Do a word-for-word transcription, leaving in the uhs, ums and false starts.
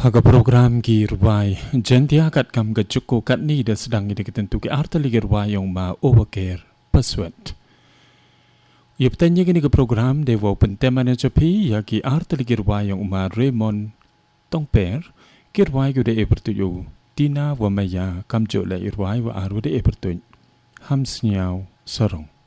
Haga program ki ruwai jentia kat kam ga cukup kat ni dah sedang ini ketentu ki arta lagi ruwai yang ma overcare password. Ia bertanya gini ke program dewa penteman cepi ya ki arta lagi ruwai yang ma Raymond Tongper ki ruwai ku de bertuju Tina wa maya kam jo la ruwai wa aru de bertuj Hamsnyau sorong.